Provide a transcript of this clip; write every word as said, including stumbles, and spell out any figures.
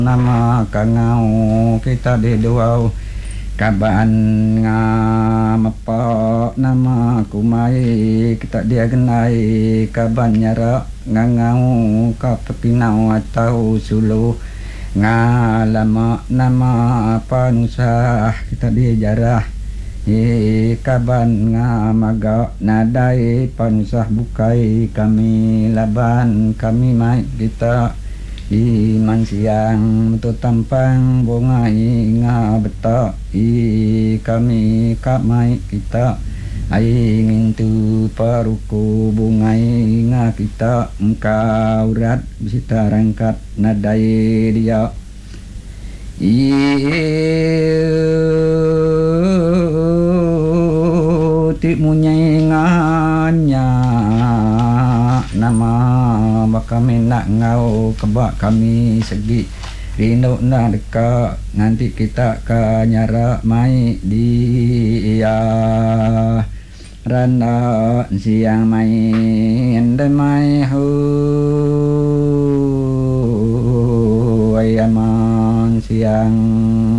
nama kangau kita di dua kaban ngapa nama kumai kita dia genai kaban nyara ngangau kapinau atau sulu ngalama nama apa nusah kita dia jarah e kaban ngamaga nadai panusah bukai kami laban kami mai kita iman siang tu tampang bunga inga betak i kami kamai kita ingin tu paruku bunga inga kita engkau rat bisita rangkat nadai dia i ti munyai nganya nama kami nak ngau kebak kami segi rindu nak dekat nanti kita ke nyara mai dia rana siang main dan mai hu ayaman siang